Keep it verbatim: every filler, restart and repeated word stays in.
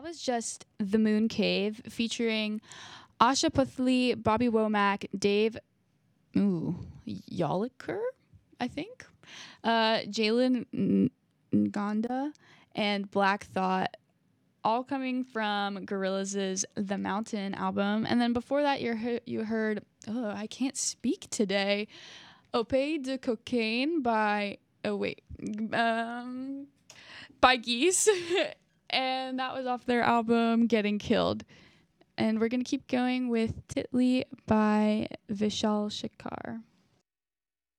was just The Moon Cave featuring Asha Puthli, Bobby Womack, Dave ooh, Yoliker, I think, uh, Jalen N- Nganda, and Black Thought, all coming from Gorillaz' The Mountain album. And then before that, you he- you heard, oh, I can't speak today, Opé de Cocaine by, oh wait, um, by Geese. And that was off their album Getting Killed. And we're going to keep going with Titli by Vishal Shekhar.